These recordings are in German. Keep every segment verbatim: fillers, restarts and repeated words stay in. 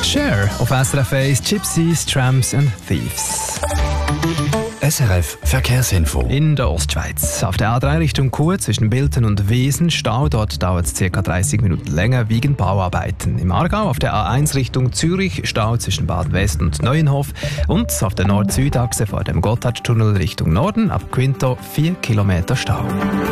Cher auf S R F eins, Gypsies, Tramps and Thieves. S R F Verkehrsinfo. In der Ostschweiz. Auf der A drei Richtung Chur zwischen Bilten und Wesen Stau. Dort dauert es ca. dreißig Minuten länger wegen Bauarbeiten. Im Aargau auf der A eins Richtung Zürich Stau zwischen Baden-West und Neuenhof. Und auf der Nord-Süd-Achse vor dem Gotthardtunnel Richtung Norden ab Quinto vier Kilometer Stau.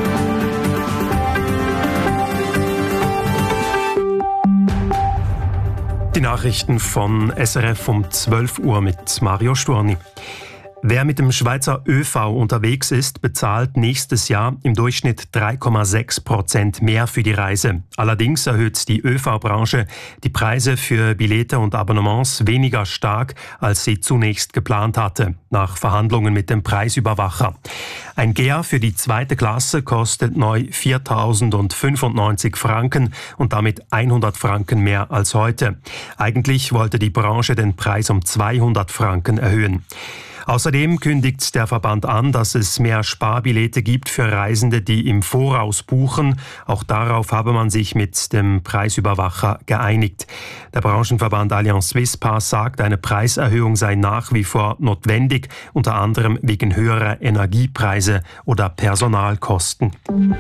Die Nachrichten von S R F um zwölf Uhr mit Mario Sturni. Wer mit dem Schweizer ÖV unterwegs ist, bezahlt nächstes Jahr im Durchschnitt drei Komma sechs Prozent mehr für die Reise. Allerdings erhöht die ÖV-Branche die Preise für Billette und Abonnements weniger stark, als sie zunächst geplant hatte, nach Verhandlungen mit dem Preisüberwacher. Ein G E A für die zweite Klasse kostet neu viertausendfünfundneunzig Franken und damit hundert Franken mehr als heute. Eigentlich wollte die Branche den Preis um zweihundert Franken erhöhen. Außerdem kündigt der Verband an, dass es mehr Sparbillette gibt für Reisende, die im Voraus buchen. Auch darauf habe man sich mit dem Preisüberwacher geeinigt. Der Branchenverband Allianz Swiss Pass sagt, eine Preiserhöhung sei nach wie vor notwendig, unter anderem wegen höherer Energiepreise oder Personalkosten.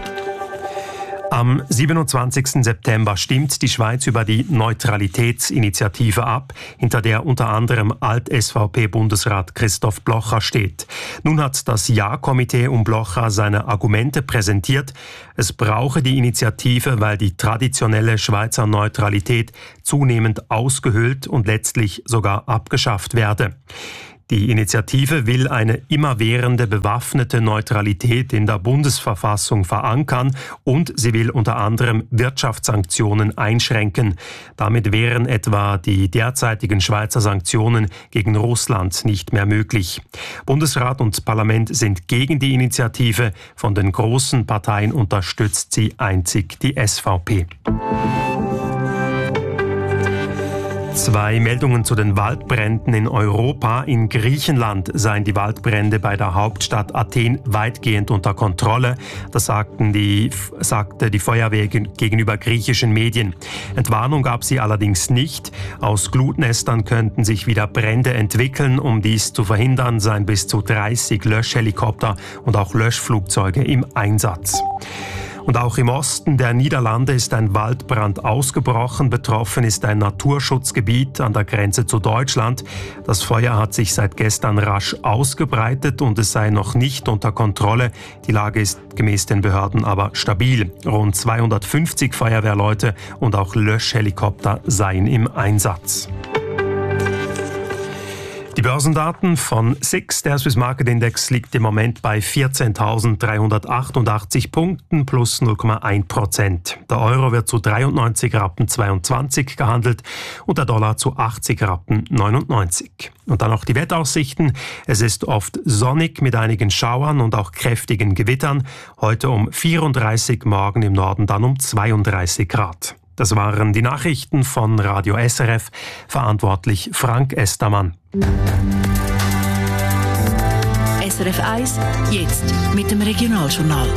Am siebenundzwanzigsten September stimmt die Schweiz über die Neutralitätsinitiative ab, hinter der unter anderem Alt-S V P-Bundesrat Christoph Blocher steht. Nun hat das Ja-Komitee um Blocher seine Argumente präsentiert. Es brauche die Initiative, weil die traditionelle Schweizer Neutralität zunehmend ausgehöhlt und letztlich sogar abgeschafft werde. Die Initiative will eine immerwährende bewaffnete Neutralität in der Bundesverfassung verankern und sie will unter anderem Wirtschaftssanktionen einschränken. Damit wären etwa die derzeitigen Schweizer Sanktionen gegen Russland nicht mehr möglich. Bundesrat und Parlament sind gegen die Initiative. Von den großen Parteien unterstützt sie einzig die S V P. Zwei Meldungen zu den Waldbränden in Europa. In Griechenland seien die Waldbrände bei der Hauptstadt Athen weitgehend unter Kontrolle. Das sagten die, sagte die Feuerwehr gegenüber griechischen Medien. Entwarnung gab sie allerdings nicht. Aus Glutnestern könnten sich wieder Brände entwickeln. Um dies zu verhindern, seien bis zu dreißig Löschhelikopter und auch Löschflugzeuge im Einsatz. Und auch im Osten der Niederlande ist ein Waldbrand ausgebrochen. Betroffen ist ein Naturschutzgebiet an der Grenze zu Deutschland. Das Feuer hat sich seit gestern rasch ausgebreitet und es sei noch nicht unter Kontrolle. Die Lage ist gemäß den Behörden aber stabil. Rund zweihundertfünfzig Feuerwehrleute und auch Löschhelikopter seien im Einsatz. Die Börsendaten von S I X, der Swiss Market Index, liegt im Moment bei vierzehntausenddreihundertachtundachtzig Punkten plus null Komma eins Prozent. Der Euro wird zu dreiundneunzig Rappen zweiundzwanzig gehandelt und der Dollar zu achtzig Rappen neunundneunzig. Und dann noch die Wetteraussichten. Es ist oft sonnig mit einigen Schauern und auch kräftigen Gewittern. Heute um vierunddreißig, morgen im Norden dann um zweiunddreißig Grad. Das waren die Nachrichten von Radio S R F, verantwortlich Frank Estermann. S R F eins, jetzt mit dem Regionaljournal.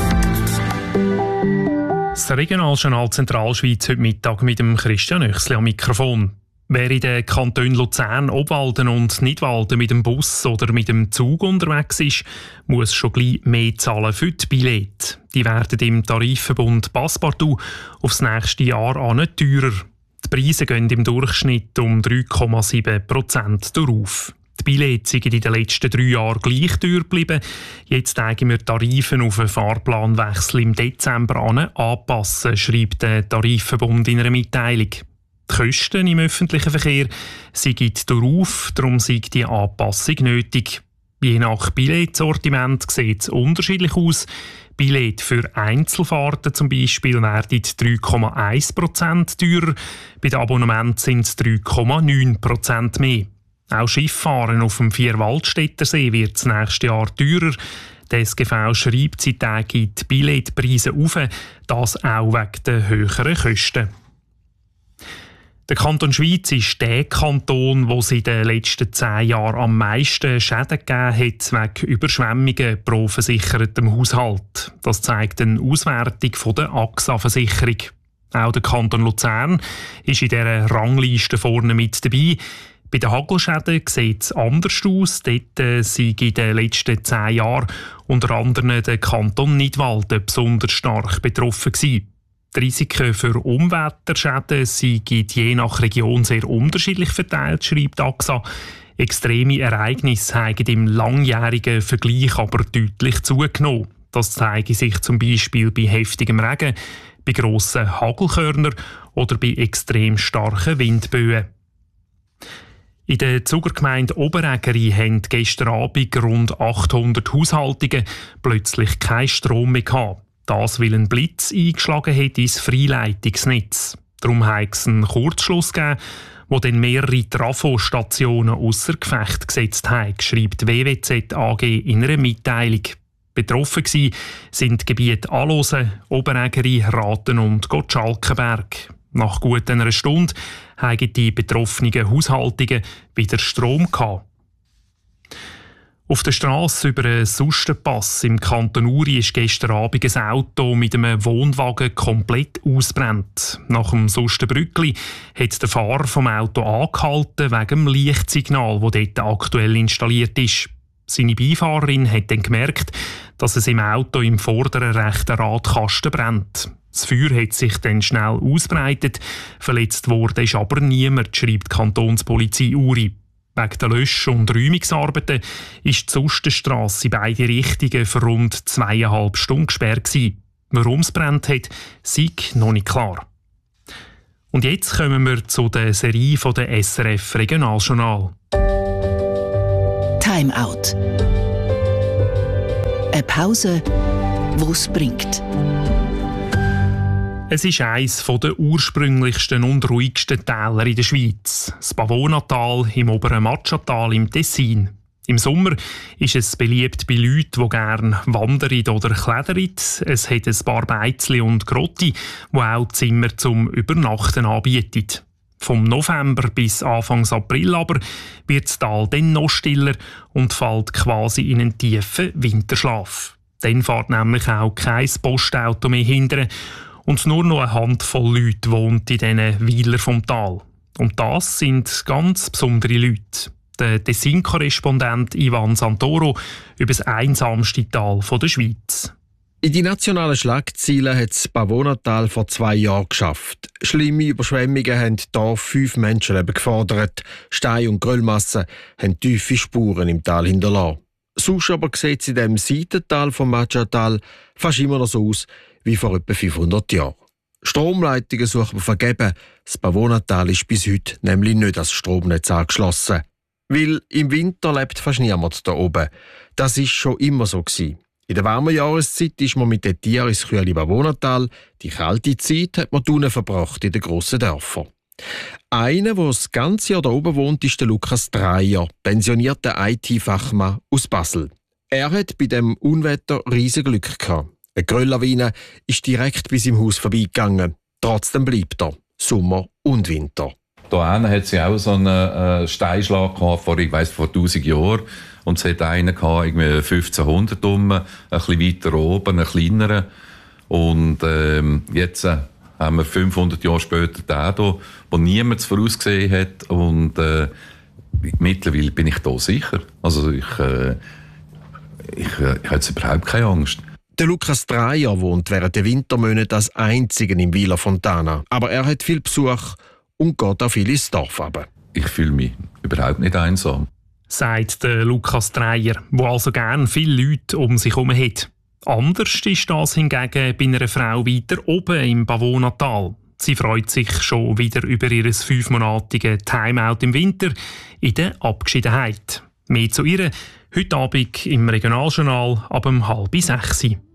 Das Regionaljournal Zentralschweiz heute Mittag mit dem Christian Oechsli am Mikrofon. Wer in den Kantonen Luzern, Obwalden und Nidwalden mit dem Bus oder mit dem Zug unterwegs ist, muss schon gleich mehr zahlen für die Billette. Die werden im Tarifverbund Passepartout aufs nächste Jahr an nicht teurer. Die Preise gehen im Durchschnitt um drei Komma sieben Prozent darauf. Die Billette sind in den letzten drei Jahren gleich teuer geblieben. Jetzt zeigen wir Tarife auf einen Fahrplanwechsel im Dezember an anpassen, schreibt der Tarifverbund in einer Mitteilung. Die Kosten im öffentlichen Verkehr sind darauf, darum sei die Anpassung nötig. Je nach Billetsortiment sieht es unterschiedlich aus. Billette für Einzelfahrten zum Beispiel werden drei Komma eins Prozent teurer, bei den Abonnementen sind es drei Komma neun Prozent mehr. Auch Schifffahren auf dem Vierwaldstättersee wird das nächste Jahr teurer. Die S G V schreibt, sie täge die Billetpreise auf, das auch wegen der höheren Kosten. Der Kanton Schweiz ist der Kanton, wo es in den letzten zehn Jahren am meisten Schäden gegeben hat wegen Überschwemmungen pro versichertem Haushalt. Das zeigt eine Auswertung von der A X A-Versicherung. Auch der Kanton Luzern ist in dieser Rangliste vorne mit dabei. Bei den Hagelschäden sieht es anders aus. Dort äh, sind in den letzten zehn Jahren unter anderem der Kanton Nidwalden besonders stark betroffen gewesen. Die Risiken für Unwetterschäden sind je nach Region sehr unterschiedlich verteilt, schreibt A X A. Extreme Ereignisse haben im langjährigen Vergleich aber deutlich zugenommen. Das zeige sich zum Beispiel bei heftigem Regen, bei grossen Hagelkörnern oder bei extrem starken Windböen. In der Zugergemeinde Oberägeri haben gestern Abend rund achthundert Haushaltungen plötzlich keinen Strom mehr gehabt. Das, weil ein Blitz eingeschlagen hat ins Freileitungsnetz. Darum hat es einen Kurzschluss gegeben, wo dann mehrere Trafostationen ausser Gefecht gesetzt haben, schreibt W W Z A G in einer Mitteilung. Betroffen waren sind die Gebiete Alosen, Oberägeri, Raten und Gottschalkenberg. Nach gut einer Stunde haben die betroffenen Haushaltungen wieder Strom gehabt. Auf der Strasse über einen Sustenpass im Kanton Uri ist gestern Abend ein Auto mit einem Wohnwagen komplett ausgebrannt. Nach dem Sustenbrückli hat der Fahrer vom Auto angehalten wegen dem Lichtsignal, das dort aktuell installiert ist. Seine Beifahrerin hat dann gemerkt, dass es im Auto im vorderen rechten Radkasten brennt. Das Feuer hat sich dann schnell ausbreitet. Verletzt wurde ist aber niemand, schreibt die Kantonspolizei Uri. Wegen der Lösch- und Räumungsarbeiten ist die Sustenstrasse in beide Richtungen für rund zweieinhalb Stunden gesperrt gewesen. Warum es brennt hat, sei noch nicht klar. Und jetzt kommen wir zu der Serie von der S R F Regionaljournal. Time Out. Eine Pause, die es bringt. Es ist eines der ursprünglichsten und ruhigsten Täler in der Schweiz. Das Pavonatal im oberen Matschatal im Tessin. Im Sommer ist es beliebt bei Leuten, die gerne wandern oder klettern. Es hat ein paar Beizli und Grotti, die auch Zimmer zum Übernachten anbieten. Vom November bis Anfang April aber wird das Tal dann noch stiller und fällt quasi in einen tiefen Winterschlaf. Dann fährt nämlich auch kein Postauto mehr hinterher und nur noch eine Handvoll Leute wohnt in diesen Weilern vom Tal. Und das sind ganz besondere Leute. Der Tessin-Korrespondent Ivan Santoro über das einsamste Tal der Schweiz. In die nationalen Schlagzeilen hat das Pavonatal vor zwei Jahren geschafft. Schlimme Überschwemmungen haben hier fünf Menschenleben gefordert. Stein- und Gröllmassen haben tiefe Spuren im Tal hinterlassen. Sonst aber sieht es in diesem Seitental vom Matschatal fast immer noch so aus wie vor etwa fünfhundert Jahren. Stromleitungen suchen wir vergeben. Das Pavonatal ist bis heute nämlich nicht als Stromnetz angeschlossen. Weil im Winter lebt fast niemand da oben. Das ist schon immer so gewesen. In der warmen Jahreszeit ist man mit den Tieren ins kühle Pavonatal. Die kalte Zeit hat man unten verbracht in den grossen Dörfern. Einer, der das ganze Jahr da oben wohnt, ist der Lukas Dreyer, pensionierter I T-Fachmann aus Basel. Er hat bei dem Unwetter riesen Glück gehabt. Eine Grölllawine ist direkt bis im Haus vorbeigegangen. Trotzdem bleibt er, Sommer und Winter. Da hinten hat sie auch so einen äh, Steinschlag gehabt, vor, ich weiss, vor tausend Jahren. Und es hat einen gehabt, irgendwie fünfzehnhundert um, ein bisschen weiter oben, einen kleineren. Und ähm, jetzt äh, haben wir fünfhundert Jahre später den hier, wo niemand es vorausgesehen hat. Und äh, mittlerweile bin ich da sicher. Also ich, äh, ich, äh, ich habe jetzt überhaupt keine Angst. Der Lukas Dreyer wohnt während der Wintermonate als Einziger im Villa Fontana. Aber er hat viel Besuch und geht auch viel ins Dorf runter. Ich fühle mich überhaupt nicht einsam, sagt der Lukas Dreyer, der also gerne viele Leute um sich herum hat. Anders ist das hingegen bei einer Frau weiter oben im Pavonatal. Sie freut sich schon wieder über ihr fünfmonatiges Timeout im Winter in der Abgeschiedenheit. Mehr zu ihr heute Abend im Regionaljournal ab um halb sechs.